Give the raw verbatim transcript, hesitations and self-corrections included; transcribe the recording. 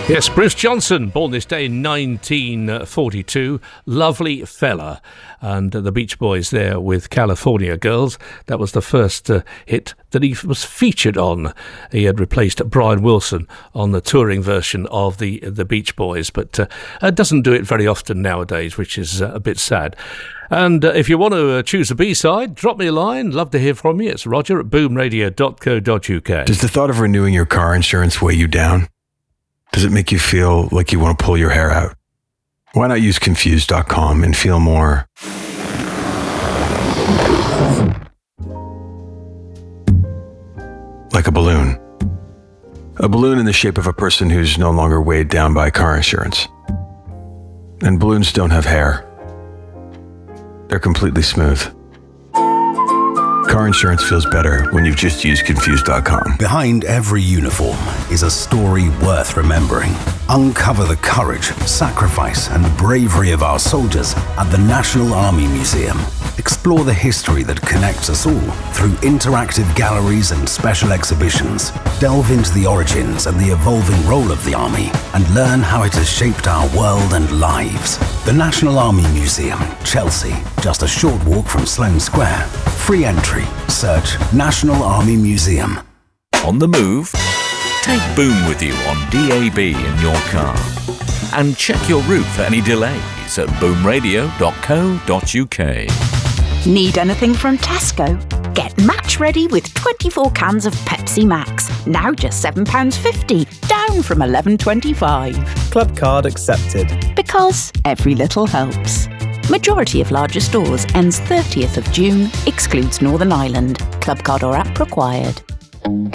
Yes, Bruce Johnson, born this day in nineteen forty-two, lovely fella. And uh, the Beach Boys there with California Girls. That was the first uh, hit that he was featured on. He had replaced Brian Wilson on the touring version of the the Beach Boys, but uh, uh, doesn't do it very often nowadays, which is uh, a bit sad. And uh, if you want to uh, choose a B-side, drop me a line. Love to hear from you. It's roger at boom radio dot co dot uk. Does the thought of renewing your car insurance weigh you down? Does it make you feel like you want to pull your hair out? Why not use confused dot com and feel more like a balloon? A balloon in the shape of a person who's no longer weighed down by car insurance. And balloons don't have hair. They're completely smooth. Car insurance feels better when you've just used confused dot com. Behind every uniform is a story worth remembering. Uncover the courage, sacrifice, and bravery of our soldiers at the National Army Museum. Explore the history that connects us all through interactive galleries and special exhibitions. Delve into the origins and the evolving role of the Army and learn how it has shaped our world and lives. The National Army Museum, Chelsea, just a short walk from Sloane Square. Free entry. Search National Army Museum. On the move? Take Boom with you on D A B in your car. And check your route for any delays at boom radio dot co dot uk. Need anything from Tesco? Get match ready with twenty-four cans of Pepsi Max. Now just seven pounds fifty, down from eleven twenty-five. Club card accepted. Because every little helps. Majority of larger stores ends thirtieth of June, excludes Northern Ireland. Club card or app required.